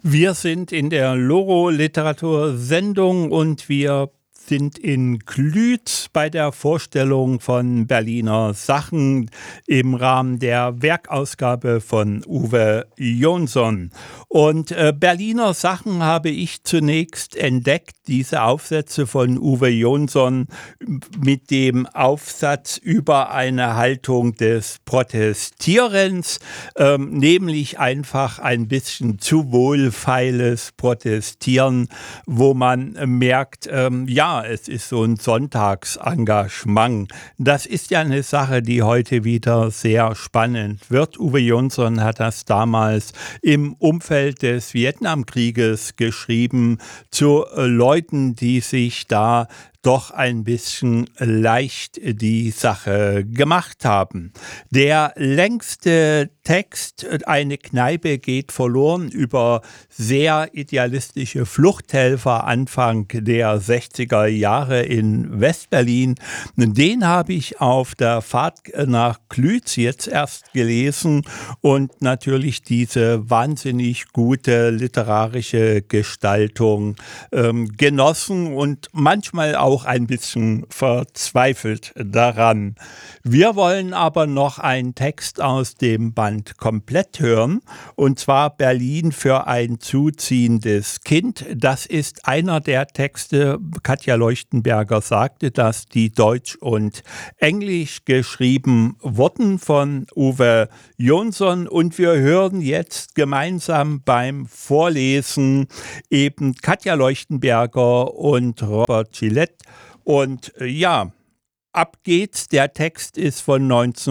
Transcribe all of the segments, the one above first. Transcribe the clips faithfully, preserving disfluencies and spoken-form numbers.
Wir sind in der Loro-Literatursendung und wir sind in Klütz bei der Vorstellung von Berliner Sachen im Rahmen der Werkausgabe von Uwe Jonsson. Und äh, Berliner Sachen habe ich zunächst entdeckt, diese Aufsätze von Uwe Jonsson mit dem Aufsatz über eine Haltung des Protestierens, ähm, nämlich einfach ein bisschen zu wohlfeiles Protestieren, wo man äh, merkt, ähm, ja, es ist so ein Sonntagsengagement. Das ist ja eine Sache, die heute wieder sehr spannend wird. Uwe Jonsson hat das damals im Umfeld des Vietnamkrieges geschrieben zu Leuten, die sich da doch ein bisschen leicht die Sache gemacht haben. Der längste Text, eine Kneipe geht verloren, über sehr idealistische Fluchthelfer Anfang der sechziger Jahre in Westberlin, den habe ich auf der Fahrt nach Klütz jetzt erst gelesen und natürlich diese wahnsinnig gute literarische Gestaltung ähm, genossen und manchmal auch auch ein bisschen verzweifelt daran. Wir wollen aber noch einen Text aus dem Band komplett hören, und zwar Berlin für ein zuziehendes Kind. Das ist einer der Texte, Katja Leuchtenberger sagte, dass die Deutsch und Englisch geschrieben wurden von Uwe Jonsson, und wir hören jetzt gemeinsam beim Vorlesen eben Katja Leuchtenberger und Robert Gillette. Und äh, ja, ab geht's. Der Text ist von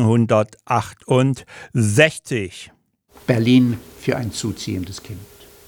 neunzehnhundertachtundsechzig. Berlin für ein zuziehendes Kind.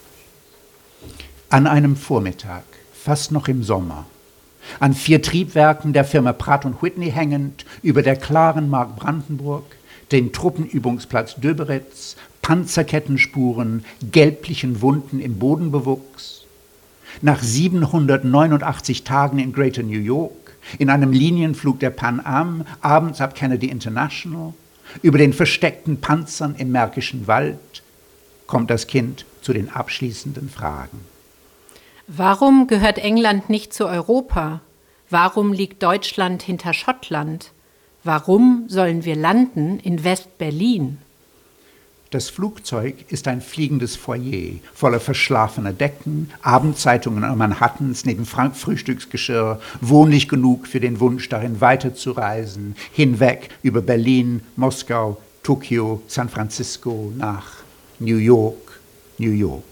An einem Vormittag, fast noch im Sommer, an vier Triebwerken der Firma Pratt und Whitney hängend, über der klaren Mark Brandenburg, den Truppenübungsplatz Döberitz, Panzerkettenspuren, gelblichen Wunden im Bodenbewuchs. Nach siebenhundertneunundachtzig Tagen in Greater New York, in einem Linienflug der Pan Am, abends ab Kennedy International, über den versteckten Panzern im Märkischen Wald, kommt das Kind zu den abschließenden Fragen. Warum gehört England nicht zu Europa? Warum liegt Deutschland hinter Schottland? Warum sollen wir landen in West-Berlin? Das Flugzeug ist ein fliegendes Foyer voller verschlafener Decken, Abendzeitungen Manhattans neben Frank Frühstücksgeschirr, wohnlich genug für den Wunsch, darin weiterzureisen, hinweg über Berlin, Moskau, Tokio, San Francisco nach New York, New York.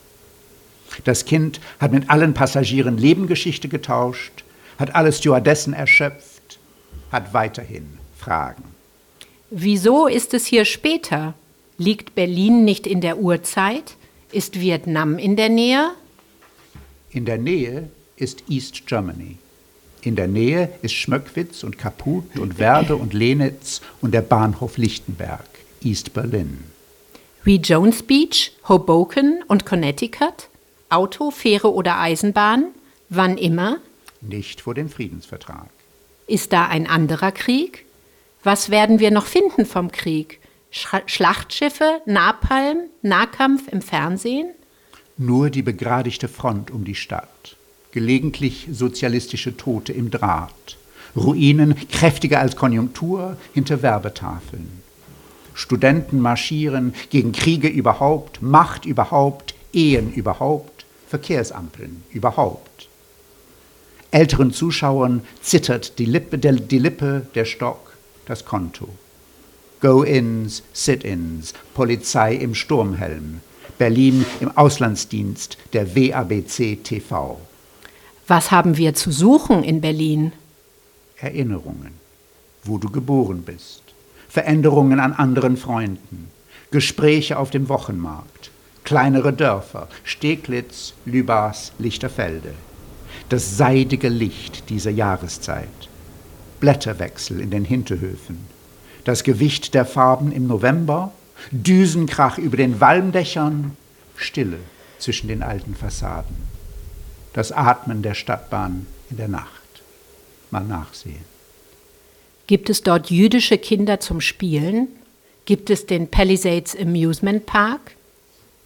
Das Kind hat mit allen Passagieren Lebengeschichte getauscht, hat alle Stewardessen erschöpft, hat weiterhin Fragen. Wieso ist es hier später? Liegt Berlin nicht in der Urzeit? Ist Vietnam in der Nähe? In der Nähe ist East Germany. In der Nähe ist Schmöckwitz und Kaput und Werde und Lenitz und der Bahnhof Lichtenberg, East Berlin. Wie Jones Beach, Hoboken und Connecticut? Auto, Fähre oder Eisenbahn? Wann immer? Nicht vor dem Friedensvertrag. Ist da ein anderer Krieg? Was werden wir noch finden vom Krieg? Sch- Schlachtschiffe, Napalm, Nahkampf im Fernsehen? Nur die begradigte Front um die Stadt. Gelegentlich sozialistische Tote im Draht. Ruinen, kräftiger als Konjunktur, hinter Werbetafeln. Studenten marschieren gegen Kriege überhaupt, Macht überhaupt, Ehen überhaupt, Verkehrsampeln überhaupt. Älteren Zuschauern zittert die Lippe, der, die Lippe, der Stock, das Konto. Go-ins, Sit-ins, Polizei im Sturmhelm, Berlin im Auslandsdienst der W A B C T V. Was haben wir zu suchen in Berlin? Erinnerungen, wo du geboren bist, Veränderungen an anderen Freunden, Gespräche auf dem Wochenmarkt, kleinere Dörfer, Steglitz, Lübars, Lichterfelde. Das seidige Licht dieser Jahreszeit, Blätterwechsel in den Hinterhöfen, das Gewicht der Farben im November, Düsenkrach über den Walmdächern, Stille zwischen den alten Fassaden, das Atmen der Stadtbahn in der Nacht. Mal nachsehen. Gibt es dort jüdische Kinder zum Spielen? Gibt es den Palisades Amusement Park?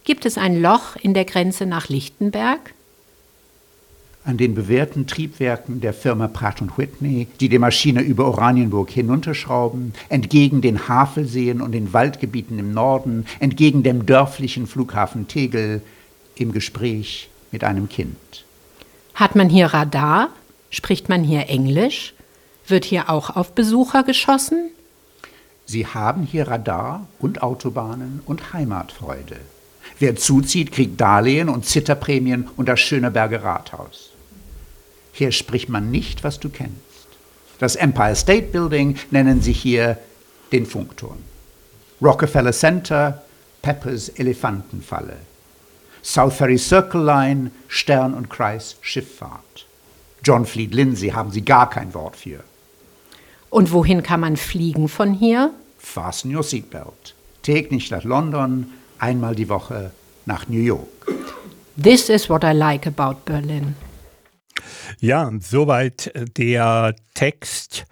Gibt es ein Loch in der Grenze nach Lichtenberg? An den bewährten Triebwerken der Firma Pratt und Whitney, die die Maschine über Oranienburg hinunterschrauben, entgegen den Havelseen und den Waldgebieten im Norden, entgegen dem dörflichen Flughafen Tegel, im Gespräch mit einem Kind. Hat man hier Radar? Spricht man hier Englisch? Wird hier auch auf Besucher geschossen? Sie haben hier Radar und Autobahnen und Heimatfreude. Wer zuzieht, kriegt Darlehen und Zitterprämien und das Schöneberger Rathaus. Hier spricht man nicht, was du kennst. Das Empire State Building nennen sie hier den Funkturm. Rockefeller Center, Peppers Elefantenfalle. South Ferry Circle Line, Stern und Kreis Schifffahrt. John Fleet Lindsay haben sie gar kein Wort für. Und wohin kann man fliegen von hier? Fasten your seatbelt. Täglich nach London, einmal die Woche nach New York. This is what I like about Berlin. Ja, soweit der Text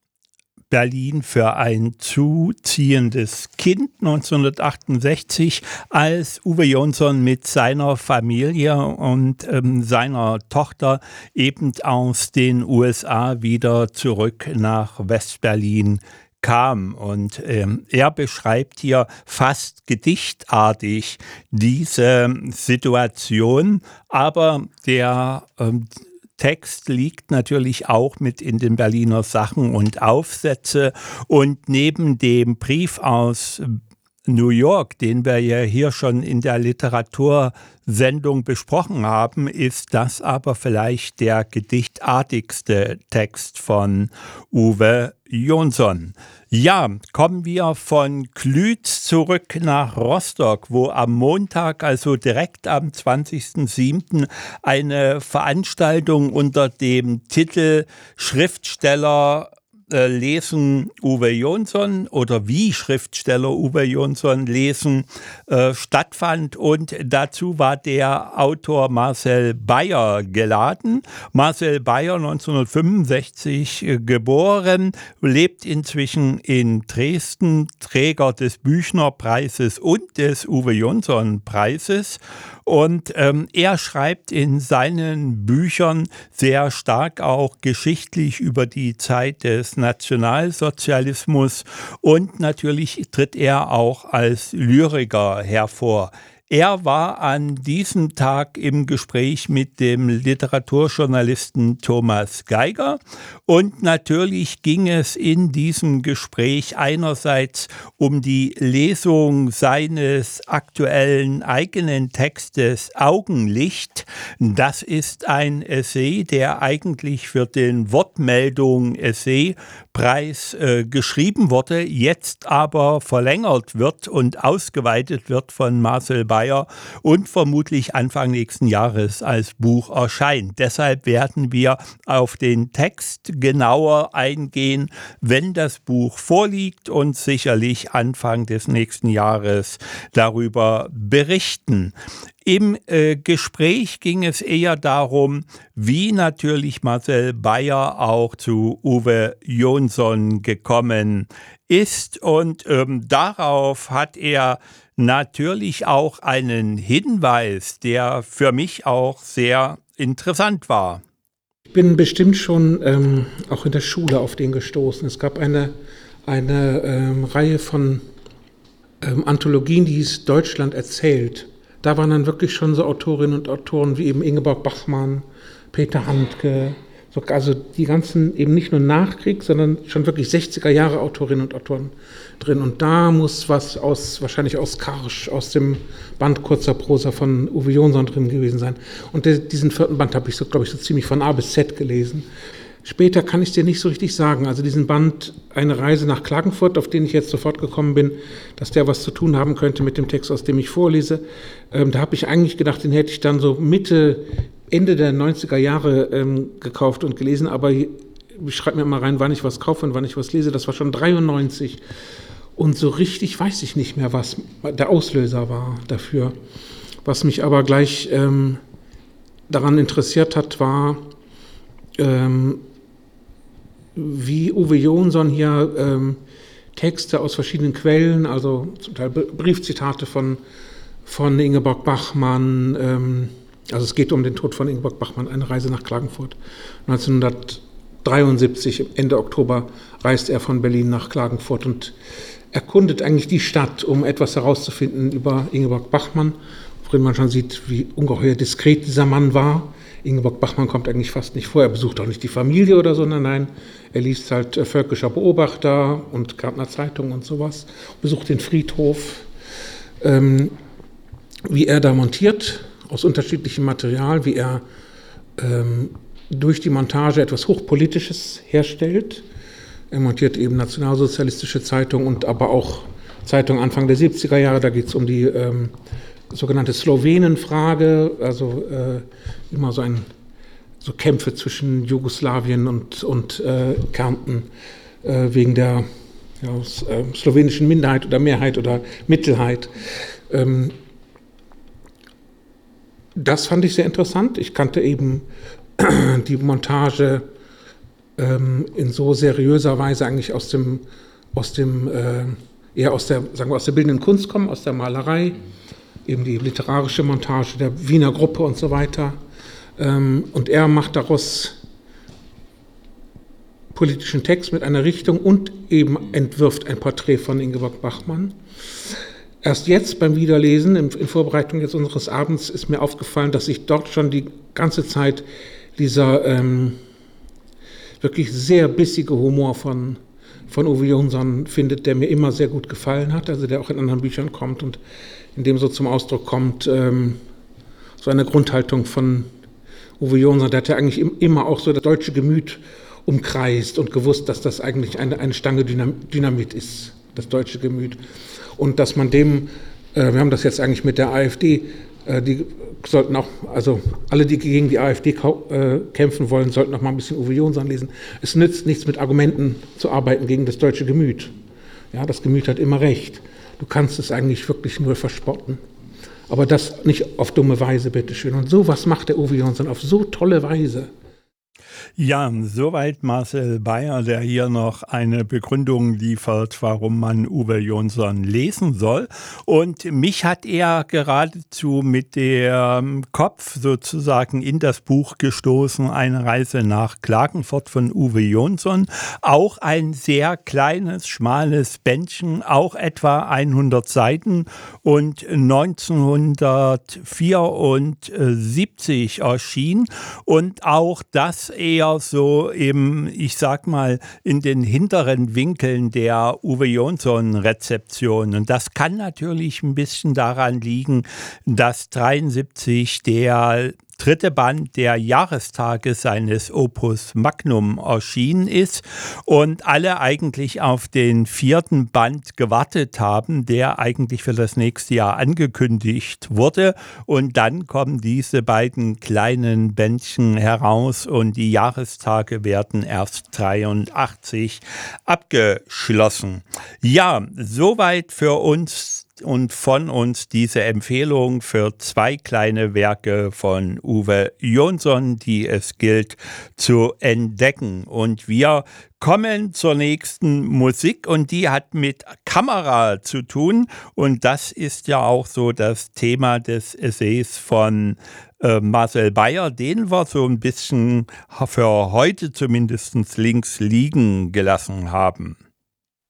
Berlin für ein zuziehendes Kind neunzehnhundertachtundsechzig, als Uwe Jonsson mit seiner Familie und ähm, seiner Tochter eben aus den U S A wieder zurück nach Westberlin kam. Und ähm, er beschreibt hier fast gedichtartig diese Situation, aber der ähm, Text liegt natürlich auch mit in den Berliner Sachen und Aufsätze. Und neben dem Brief aus New York, den wir ja hier schon in der Literatursendung besprochen haben, ist das aber vielleicht der gedichtartigste Text von Uwe Jonsson. Ja, kommen wir von Klütz zurück nach Rostock, wo am Montag, also direkt am zwanzigsten siebten eine Veranstaltung unter dem Titel Schriftsteller äh, lesen Uwe Jonsson oder wie Schriftsteller Uwe Jonsson lesen äh, stattfand, und dazu war der Autor Marcel Beyer geladen. Marcel Beyer, neunzehnhundertfünfundsechzig äh, geboren, lebt inzwischen in Dresden, Träger des Büchner-Preises und des Uwe Jonsson-Preises. Und ähm, er schreibt in seinen Büchern sehr stark auch geschichtlich über die Zeit des Nationalsozialismus, und natürlich tritt er auch als Lyriker hervor. Er war an diesem Tag im Gespräch mit dem Literaturjournalisten Thomas Geiger, und natürlich ging es in diesem Gespräch einerseits um die Lesung seines aktuellen eigenen Textes Augenlicht. Das ist ein Essay, der eigentlich für den Wortmeldung-Essay-Preis äh, geschrieben wurde, jetzt aber verlängert wird und ausgeweitet wird von Marcel Beyer und vermutlich Anfang nächsten Jahres als Buch erscheint. Deshalb werden wir auf den Text genauer eingehen, wenn das Buch vorliegt, und sicherlich Anfang des nächsten Jahres darüber berichten. Im äh, Gespräch ging es eher darum, wie natürlich Marcel Beyer auch zu Uwe Jonsson gekommen ist, und ähm, darauf hat er natürlich auch einen Hinweis, der für mich auch sehr interessant war. Ich bin bestimmt schon ähm, auch in der Schule auf den gestoßen. Es gab eine, eine ähm, Reihe von ähm, Anthologien, die hieß Deutschland erzählt. Da waren dann wirklich schon so Autorinnen und Autoren wie eben Ingeborg Bachmann, Peter Handke, so, also die ganzen eben nicht nur Nachkrieg, sondern schon wirklich sechziger Jahre Autorinnen und Autoren drin. Und da muss was aus, wahrscheinlich aus Karsch, aus dem Band Kurzer Prosa von Uwe Jonsson drin gewesen sein. Und der, diesen vierten Band habe ich so, glaube ich, so ziemlich von A bis Z gelesen. Später kann ich es dir nicht so richtig sagen. Also diesen Band Eine Reise nach Klagenfurt, auf den ich jetzt sofort gekommen bin, dass der was zu tun haben könnte mit dem Text, aus dem ich vorlese. Ähm, da habe ich eigentlich gedacht, den hätte ich dann so Mitte, Ende der neunziger Jahre ähm, gekauft und gelesen. Aber ich schreibe mir mal rein, wann ich was kaufe und wann ich was lese. Das war schon dreiundneunzig. Und so richtig weiß ich nicht mehr, was der Auslöser war dafür. Was mich aber gleich ähm, daran interessiert hat, war, ähm, wie Uwe Jonsson hier ähm, Texte aus verschiedenen Quellen, also zum Teil Briefzitate von von Ingeborg Bachmann. Ähm, also es geht um den Tod von Ingeborg Bachmann, eine Reise nach Klagenfurt. neunzehnhundertdreiundsiebzig, Ende Oktober, reist er von Berlin nach Klagenfurt und erkundet eigentlich die Stadt, um etwas herauszufinden über Ingeborg Bachmann, worin man schon sieht, wie ungeheuer diskret dieser Mann war. Ingeborg Bachmann kommt eigentlich fast nicht vor, er besucht auch nicht die Familie oder so, nein, nein, er liest halt äh, Völkischer Beobachter und Gärtner Zeitung und sowas, besucht den Friedhof, ähm, wie er da montiert, aus unterschiedlichem Material, wie er ähm, durch die Montage etwas Hochpolitisches herstellt. Er montiert eben nationalsozialistische Zeitungen und aber auch Zeitungen Anfang der siebziger Jahre. Da geht es um die ähm, sogenannte Slowenenfrage, also äh, immer so, ein, so Kämpfe zwischen Jugoslawien und, und äh, Kärnten äh, wegen der ja, äh, slowenischen Minderheit oder Mehrheit oder Mittelheit. Ähm, das fand ich sehr interessant. Ich kannte eben die Montage in so seriöser Weise eigentlich aus dem, aus dem äh, eher aus der, sagen wir, aus der bildenden Kunst kommen, aus der Malerei, eben die literarische Montage der Wiener Gruppe und so weiter. Ähm, und er macht daraus politischen Text mit einer Richtung und eben entwirft ein Porträt von Ingeborg Bachmann. Erst jetzt beim Wiederlesen, in, in Vorbereitung jetzt unseres Abends, ist mir aufgefallen, dass ich dort schon die ganze Zeit dieser ähm, wirklich sehr bissige Humor von, von Uwe Jonsson findet, der mir immer sehr gut gefallen hat, also der auch in anderen Büchern kommt und in dem so zum Ausdruck kommt, ähm, so eine Grundhaltung von Uwe Jonsson, der hat ja eigentlich immer auch so das deutsche Gemüt umkreist und gewusst, dass das eigentlich eine, eine Stange Dynamit ist, das deutsche Gemüt. Und dass man dem, äh, wir haben das jetzt eigentlich mit der AfD, äh, die sollten auch, also alle, die gegen die AfD äh, kämpfen wollen, sollten auch mal ein bisschen Uwe Jonsson lesen. Es nützt nichts, mit Argumenten zu arbeiten gegen das deutsche Gemüt. Ja, das Gemüt hat immer recht. Du kannst es eigentlich wirklich nur verspotten. Aber das nicht auf dumme Weise, bitteschön. Und sowas macht der Uwe Jonsson auf so tolle Weise. Ja, soweit Marcel Beyer, der hier noch eine Begründung liefert, warum man Uwe Jonsson lesen soll. Und mich hat er geradezu mit dem Kopf sozusagen in das Buch gestoßen, eine Reise nach Klagenfurt von Uwe Jonsson. Auch ein sehr kleines, schmales Bändchen, auch etwa hundert Seiten und neunzehnhundertvierundsiebzig erschien. Und auch das eher so eben, ich sag mal, in den hinteren Winkeln der Uwe Jonsson-Rezeption. Und das kann natürlich ein bisschen daran liegen, dass dreiundsiebzig der dritte Band der Jahrestage seines Opus Magnum erschienen ist und alle eigentlich auf den vierten Band gewartet haben, der eigentlich für das nächste Jahr angekündigt wurde. Und dann kommen diese beiden kleinen Bändchen heraus und die Jahrestage werden erst dreiundachtzig abgeschlossen. Ja, soweit für uns und von uns diese Empfehlung für zwei kleine Werke von Uwe Jonsson, die es gilt zu entdecken. Und wir kommen zur nächsten Musik und die hat mit Kamera zu tun. Und das ist ja auch so das Thema des Essays von äh, Marcel Beyer, den wir so ein bisschen für heute zumindest links liegen gelassen haben.